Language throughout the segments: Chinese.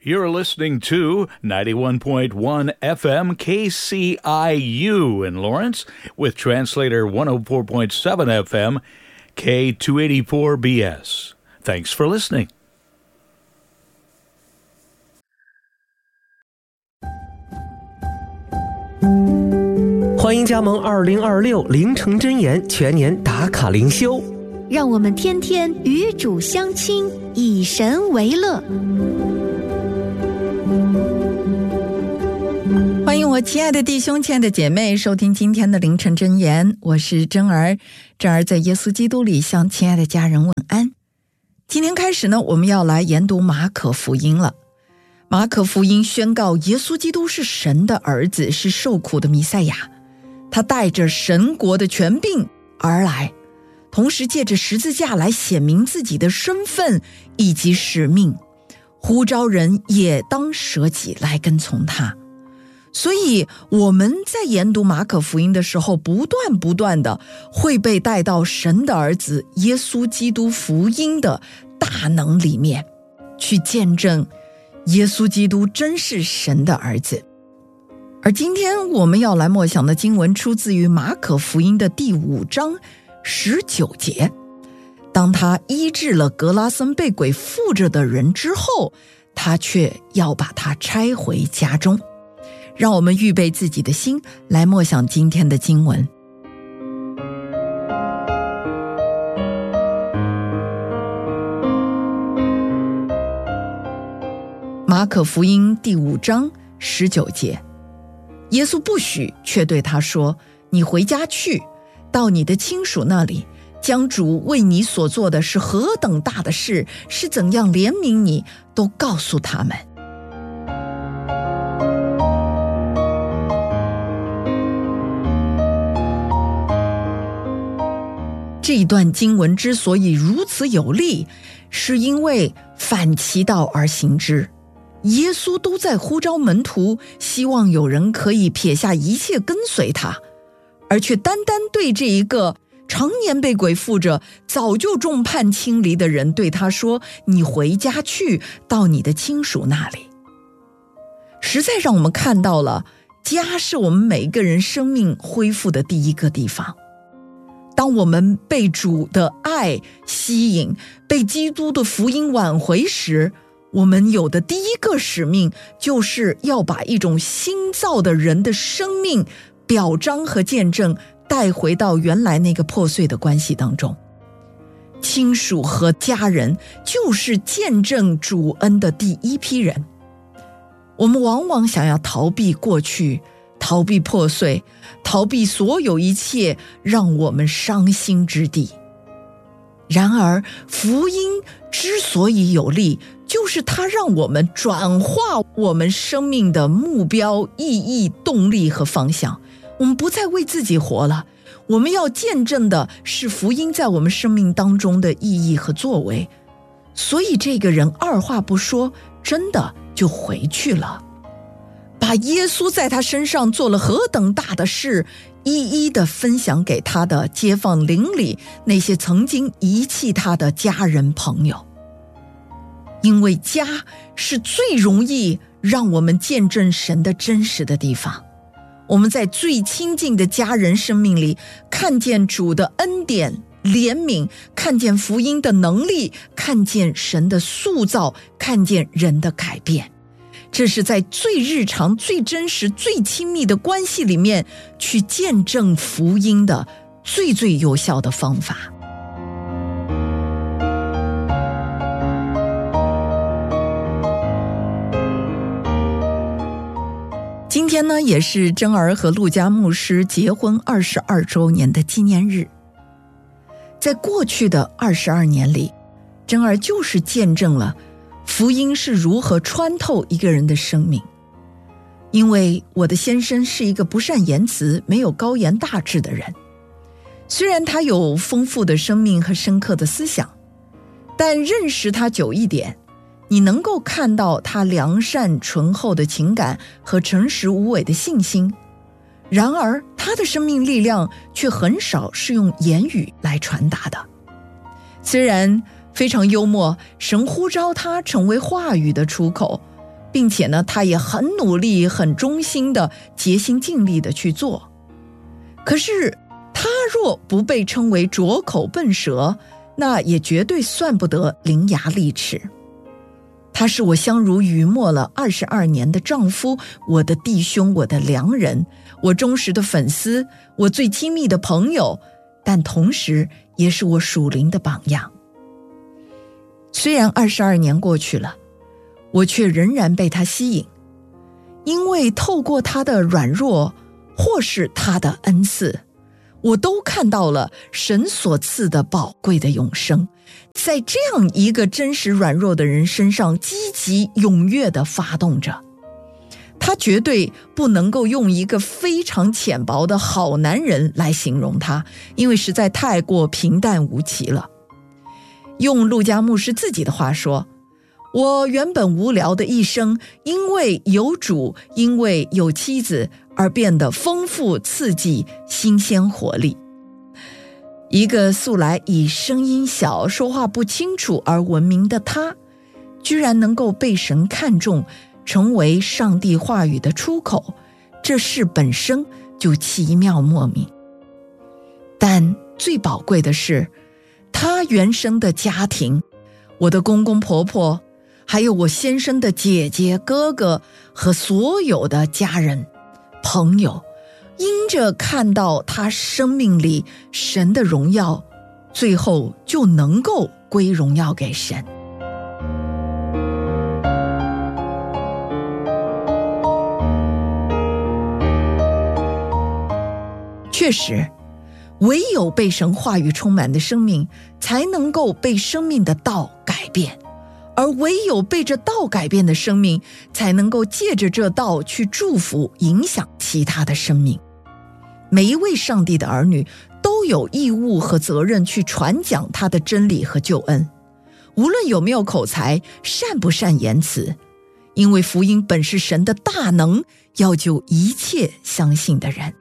You're listening to 91.1 FM KCIU in Lawrence with translator 104.7 FM K284BS. Thanks for listening. 欢迎加盟2026凌晨真言全年打卡灵修， 让我们天天与主相亲，以神为乐。 欢迎我亲爱的弟兄亲爱的姐妹收听今天的凌晨真言，我是真儿。真儿在耶稣基督里向亲爱的家人问安。今天开始呢，我们要来研读马可福音了。马可福音宣告耶稣基督是神的儿子，是受苦的弥赛亚，他带着神国的权柄而来，同时借着十字架来显明自己的身份以及使命，呼召人也当舍己来跟从他。所以我们在研读马可福音的时候，不断的会被带到神的儿子耶稣基督福音的大能里面，去见证耶稣基督真是神的儿子。而今天我们要来默想的经文出自于马可福音的第5章19节。当他医治了格拉森被鬼附着的人之后，他却要把他拆回家中。让我们预备自己的心来默想今天的经文。马可福音第5章19节，耶稣不许，却对他说：你回家去，到你的亲属那里，将主为你所做的是何等大的事，是怎样怜悯你，都告诉他们。这一段经文之所以如此有力，是因为反其道而行之。耶稣都在呼召门徒，希望有人可以撇下一切跟随他，而却单单对这一个常年被鬼附着、早就众叛亲离的人对他说：你回家去，到你的亲属那里。实在让我们看到了，家是我们每一个人生命恢复的第一个地方。当我们被主的爱吸引，被基督的福音挽回时，我们有的第一个使命，就是要把一种新造的人的生命表彰和见证带回到原来那个破碎的关系当中。亲属和家人就是见证主恩的第一批人。我们往往想要逃避过去，逃避破碎，逃避所有一切让我们伤心之地。然而福音之所以有力，就是它让我们转化我们生命的目标、意义、动力和方向。我们不再为自己活了，我们要见证的是福音在我们生命当中的意义和作为。所以这个人二话不说，真的就回去了，把耶稣在他身上做了何等大的事，一一的分享给他的街坊邻里，那些曾经遗弃他的家人朋友。因为家是最容易让我们见证神的真实的地方。我们在最亲近的家人生命里，看见主的恩典、怜悯，看见福音的能力，看见神的塑造，看见人的改变。这是在最日常、最真实、最亲密的关系里面去见证福音的最有效的方法。今天呢，也是真儿和陆家牧师结婚22周年的纪念日。在过去的22年里，真儿就是见证了福音是如何穿透一个人的生命。因为我的先生是一个不善言辞、没有高言大志的人，虽然他有丰富的生命和深刻的思想，但认识他久一点，你能够看到他良善醇厚的情感和诚实无伪的信心。然而他的生命力量却很少是用言语来传达的。虽然非常幽默，神呼召他成为话语的出口， 并且呢，他也很努力、很忠心的、竭心尽力的去做。可是他若不被称为拙口笨舌，那也绝对算不得伶牙俐齿。他是我相濡以沫了22年的丈夫，我的弟兄，我的良人，我忠实的粉丝，我最亲密的朋友，但同时也是我属灵的榜样。虽然22年过去了，我却仍然被他吸引，因为透过他的软弱或是他的恩赐，我都看到了神所赐的宝贵的永生，在这样一个真实软弱的人身上积极踊跃地发动着。他绝对不能够用一个非常浅薄的好男人来形容他，因为实在太过平淡无奇了。用陆家牧师自己的话说，我原本无聊的一生，因为有主，因为有妻子，而变得丰富、刺激、新鲜、活力。一个素来以声音小、说话不清楚而闻名的他，居然能够被神看中，成为上帝话语的出口，这事本身就奇妙莫名。但最宝贵的是，他原生的家庭，我的公公婆婆，还有我先生的姐姐哥哥和所有的家人朋友，因着看到他生命里神的荣耀，最后就能够归荣耀给神。确实，唯有被神话语充满的生命，才能够被生命的道改变，而唯有被这道改变的生命，才能够借着这道去祝福、影响其他的生命。每一位上帝的儿女都有义务和责任去传讲他的真理和救恩，无论有没有口才，善不善言辞，因为福音本是神的大能，要救一切相信的人。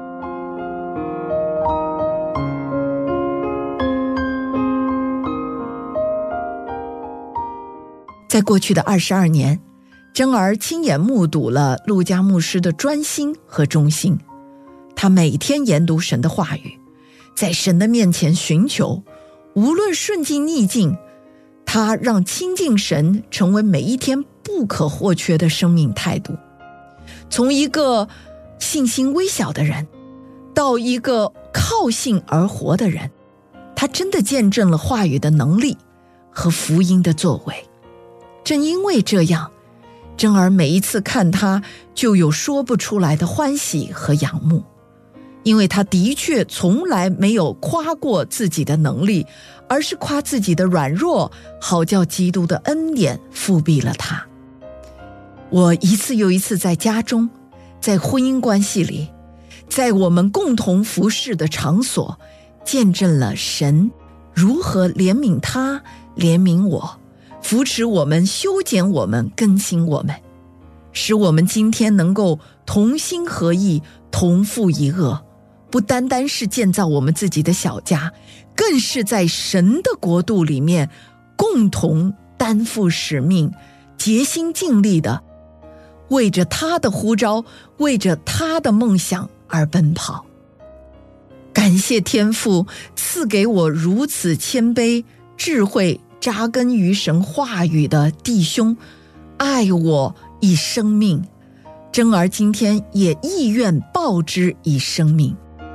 在过去的22年，珍儿亲眼目睹了陆家牧师的专心和忠心。他每天研读神的话语，在神的面前寻求，无论顺境逆境，他让亲近神成为每一天不可或缺的生命态度。从一个信心微小的人，到一个靠信而活的人，他真的见证了话语的能力和福音的作为。正因为这样，珍儿每一次看他就有说不出来的欢喜和仰慕，因为他的确从来没有夸过自己的能力，而是夸自己的软弱，好叫基督的恩典覆庇了他。我一次又一次在家中，在婚姻关系里，在我们共同服侍的场所，见证了神如何怜悯他，怜悯我，扶持我们，修剪我们，更新我们，使我们今天能够同心合意，同负一轭，不单单是建造我们自己的小家，更是在神的国度里面共同担负使命，竭心尽力的为着他的呼召，为着他的梦想而奔跑。感谢天父赐给我如此谦卑、智慧、扎根于神话语的弟兄，爱我以生命，珍儿今天也意愿报之以生命。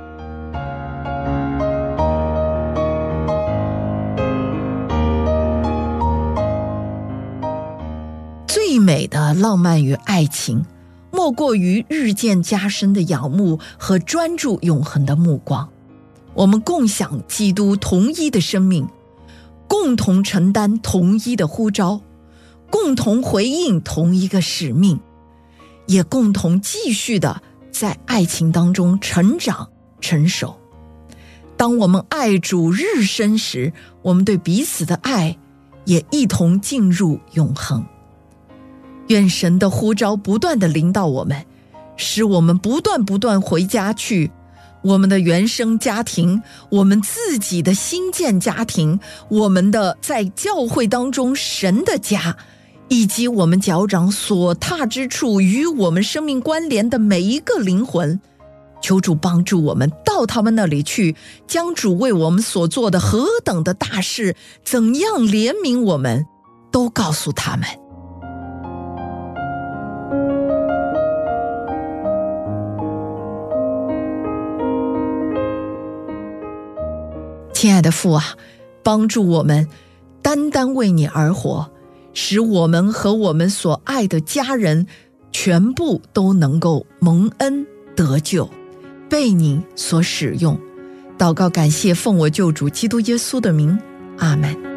最美的浪漫与爱情，莫过于日渐加深的仰慕和专注永恒的目光。我们共享基督同一的生命，共同承担同一的呼召，共同回应同一个使命，也共同继续的在爱情当中成长成熟。当我们爱主日深时，我们对彼此的爱也一同进入永恒。愿神的呼召不断地临到我们，使我们不断回家去，我们的原生家庭，我们自己的新建家庭，我们的在教会当中神的家， 以及我们脚掌所踏之处与我们生命关联的每一个灵魂。求主帮助我们到他们那里去，将主为我们所做的何等的大事，怎样怜悯我们，都告诉他们。亲爱的父啊，帮助我们单单为你而活，使我们和我们所爱的家人全部都能够蒙恩得救，被你所使用。祷告感谢，奉我救主基督耶稣的名，阿们。